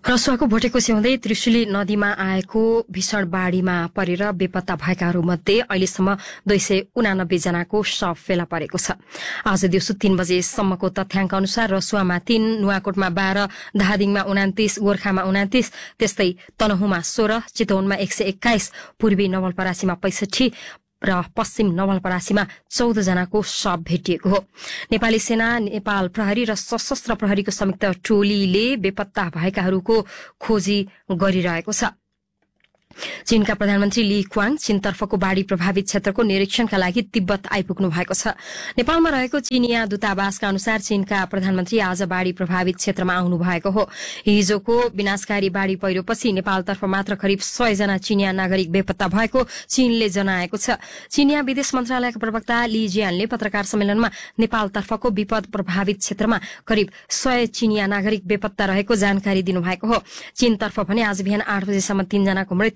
रसुवाको भोटेकोसी हुँदै त्रिशुली नदीमा आएको भीषण बाढ़ीमा परेर बेपत्ता भएकाहरूमध्ये अहिलेसम्म 289 जनाको शव फेला परेको छ। आज दिउँसो 3 बजेसम्मको तथ्याङ्क अनुसार रसुवामा 3, नुवाकोटमा 12, धादिङमा 29, गोर्खामा 29, त्यस्तै तनहुँमा 16, चितवनमा 121, पूर्वी नवलपरासीमा 65 र पश्चिम नवलपरासीमा 14 जनाको शव भेटिएको हो। नेपाली सेना, नेपाल प्रहरी र सशस्त्र प्रहरीको संयुक्त टोलीले बेपत्ता भएकाहरूको खोजी गरिरहेको छ। चीनका प्रधानमन्त्री ली क्वाङ चीनतर्फको बाढ़ी प्रभावित क्षेत्रको निरीक्षणका लागि तिब्बत आइपुग्नु भएको छ। नेपालमा रहेको चीनिया दूतावासका अनुसार चीनका प्रधानमन्त्री आज बाढ़ी प्रभावित क्षेत्रमा आउनु भएको हो। हिजोको विनाशकारी बाढ़ी पहिरोपछि नेपालतर्फ मात्र करिब 100 जना चीनिया नागरिक बेपत्ता भएको चीनले जनाएको छ। चीनिया विदेश मन्त्रालयका प्रवक्ता ली जियानले पत्रकार सम्मेलनमा नेपालतर्फको विपद प्रभावित क्षेत्रमा करिब 100 चीनिया नागरिक बेपत्ता रहेको जानकारी दिनुभएको हो। चीनतर्फ भने आज बिहान 8 बजेसम्म 3 जनाको मृत्यु,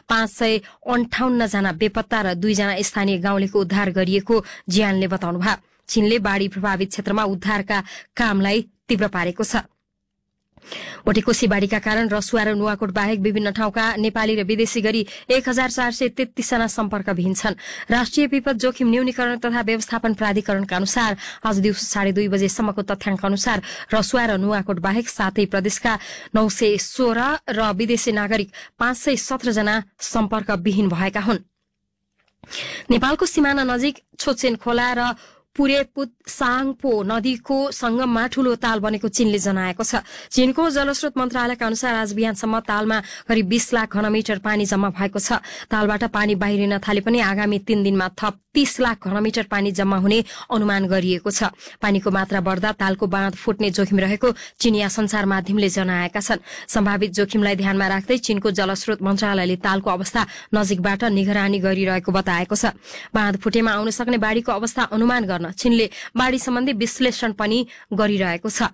558 जना बेपत्ता र 2 जना स्थानीय गाउँलेको उद्धार गरिएको जियानले बताउनुभयो। चीनले बाढ़ी प्रभावित क्षेत्रमा उद्धारका कामलाई तीव्र पारेको छ। भोटेकोसी बाढ़ीका कारण रसुवा र नुवाकोट बाहेक विभिन्न ठाउँका नेपाली र विदेशी गरी 1433 जना सम्पर्कविहीन छन्। राष्ट्रिय विपद जोखिम न्यूनीकरण तथा व्यवस्थापन प्राधिकरणका अनुसार आज दिउँसो 2:30 बजेसम्मको तथ्याङ्क अनुसार रसुवा र नुवाकोट बाहेक 7 प्रदेशका 916 र विदेशी नागरिक 517 जना सम्पर्कविहीन भएका हुन्। नेपालको सिमाना नजिक छोचेन खोला र पुरेपुत साङपो नदीको संगममा ठूलो ताल बनेको चीनले जनाएको छ। चीनको जलस्रोत मन्त्रालयका अनुसार आज बिहानसम्म तालमा करिब 20 लाख घनमिटर पानी जम्मा भएको छ। तालबाट पानी बाहिरिन थाले पनि आगामी 3 दिनमा थप 30 लाख घनमिटर पानी जम्मा हुने अनुमान गरिएको छ। पानीको मात्रा बढ्दा तालको बाँध फुट्ने जोखिम रहेको चीनिया संचार माध्यमले जनाएका छन्। सम्भावित जोखिमलाई ध्यानमा राख्दै चीनको जलस्रोत मन्त्रालयले तालको अवस्था नजिकबाट निगरानी गरिरहेको बताएको छ। बाँध फुटेमा आउन सक्ने बाढ़ीको अवस्था अनुमान गर्न चीनले बाढ़ी सम्बन्धी विश्लेषण पनि गरिरहेको छ।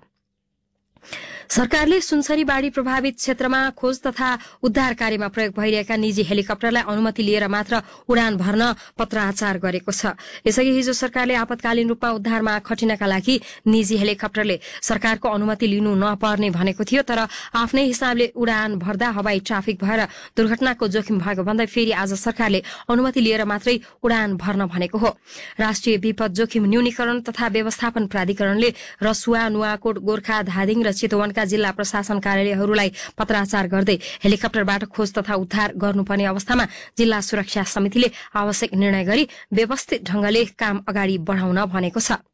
सरकारले सुनसरी बाढ़ी प्रभावित क्षेत्रमा खोज तथा उद्धार कार्यमा प्रयोग भइरहेका निजी हेलिकप्टरलाई अनुमति लिएर मात्र उडान भर्न पत्राचार गरेको छ। यसअघि हिजो सरकारले आपतकालीन रूपमा उद्धारमा खटिनका लागि निजी हेलिकप्टरले सरकारको अनुमति लिनु नपर्ने भनेको थियो, तर आफ्नै हिसाबले उडान भर्दा हवाई ट्राफिक भएर दुर्घटनाको जोखिम भएको भन्दै फेरि आज सरकारले अनुमति लिएर मात्रै उडान भर्न भनेको हो। राष्ट्रिय विपद जोखिम न्यूनीकरण तथा व्यवस्थापन प्राधिकरणले रसुवा, नुवाकोट, गोर्खा, धादिङ र चितवनका जिल्ला प्रशासन कार्यालयहरूलाई पत्राचार गर्दै हेलिकप्टरबाट खोज तथा उद्धार गर्नुपर्ने अवस्थामा जिल्ला सुरक्षा समितिले आवश्यक निर्णय गरी व्यवस्थित ढंगले काम अगाडि बढ़ाउन भनेको छ।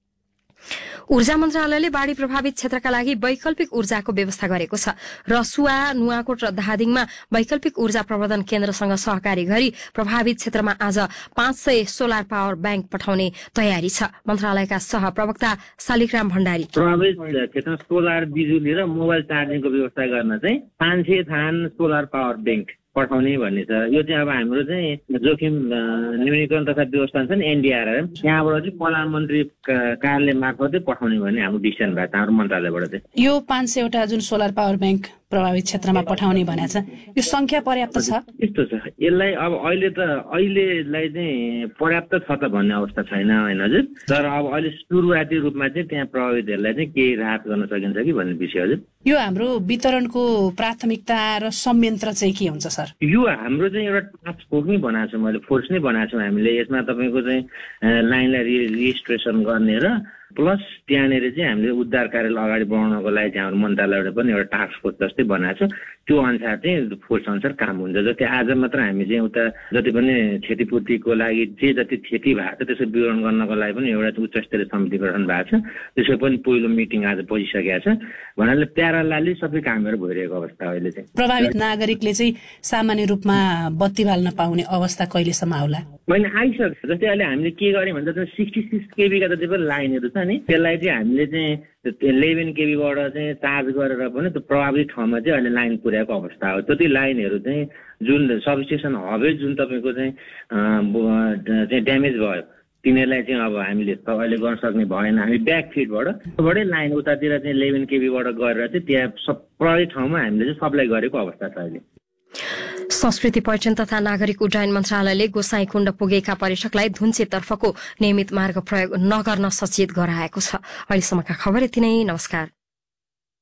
ऊर्जा मन्त्रालयले बाढ़ी प्रभावित क्षेत्रका लागि वैकल्पिक ऊर्जाको व्यवस्था गरेको छ। रसुवा, नुवाकोट र धादिङमा वैकल्पिक ऊर्जा प्रबन्धन केन्द्रसँग सहकारी गरी प्रभावित क्षेत्रमा आज 500 सोलर पावर बैंक पठाउने तयारी छ। मन्त्रालयका सहप्रवक्ता शालिग्राम भण्डारी प्रभावित क्षेत्रमा सोलर, बिजुली र मोबाइल चार्जिङको व्यवस्था गर्न चाहिँ 500 थान सोलर पावर बैंक पठाउने भन्ने छ। यो चाहिँ अब हाम्रो चाहिँ जोखिम न्यूनीकरण तथा व्यवस्थापन छ नि एनडीआरएम, त्यहाँबाट चाहिँ प्रधानमन्त्री कार्यालय मार्फतै पठाउने भन्ने हाम्रो डिसिजन भएको छ हाम्रो मन्त्रालयबाट चाहिँ। यो 500 वटा जुन सोलर पावर बैंक प्रभावित क्षेत्रमा पठाउने भनेको छ, यो संख्या पर्याप्त छ? यस्तो छ, यसलाई अब अहिलेलाई चाहिँ पर्याप्त छ त भन्ने अवस्था छैन होइन हजुर, तर अब अहिले सुरुवाती रूपमा चाहिँ त्यहाँ प्रभावितहरूलाई चाहिँ केही राहत गर्न सकिन्छ कि भन्ने विषय हजुर। यो हाम्रो वितरणको प्राथमिकता र संयन्त्र चाहिँ के हुन्छ सर? यो हाम्रो चाहिँ एउटा टास्क फोर्स नै बनाएको छ, मैले फोर्स नै बनाएको छु हामीले। यसमा तपाईँको चाहिँ लाइनलाई रिजिस्ट्रेसन गर्ने र प्लस त्यहाँनिर चाहिँ हामीले उद्धार कार्यलाई अगाडि बढाउनको लागि चाहिँ हाम्रो मन्त्रालयबाट पनि एउटा टास्क फोर्स जस्तै बनाएको छ। त्यो अनुसार चाहिँ फोर्स अनुसार काम हुन्छ। जस्तै आज मात्र हामी चाहिँ उता जति पनि क्षतिपूर्तिको लागि जे जति क्षति भएको छ त्यसको विवरण गर्नको लागि पनि एउटा उच्च स्तरीय समिति गठन भएको छ। त्यसको पनि पहिलो मिटिङ आज बसिसकेको छ। भन्नाले प्यारालाली सबै कामहरू भइरहेको अवस्था अहिले चाहिँ। प्रभावित नागरिकले चाहिँ सामान्य रूपमा बत्ती बाल्न पाउने अवस्था कहिलेसम्म आउला? मैले आइसक्छ। जस्तै अहिले हामीले के गर्यौँ भन्दा 66 केबीका जति पनि लाइनहरू छ नि, त्यसलाई चाहिँ हामीले चाहिँ 11 केबीबाट चाहिँ चार्ज गरेर पनि त्यो प्रभावित ठाउँमा चाहिँ अहिले लाइन पुर्याएको अवस्था हो। त्यति लाइनहरू चाहिँ जुन सबस्टेसन हबै जुन तपाईँको चाहिँ ड्यामेज भयो तिनीहरूलाई चाहिँ अब हामीले अहिले गर्न सक्ने भएन। हामी ब्याक फिडबाटै लाइन उतातिर चाहिँ 11 केबीबाट गरेर चाहिँ त्यहाँ प्रभावित ठाउँमा हामीले चाहिँ सप्लाई गरेको अवस्था छ अहिले। संस्कृति पर्यटन तथा नागरिक उड्डयन मन्त्रालयले गोसाईकुण्ड पुगेका पर्यटकलाई धुन्चेतर्फको नियमित मार्ग प्रयोग नगर्न सचेत गराएको छ। अहिलेसम्मका खबर यति नै। नमस्कार।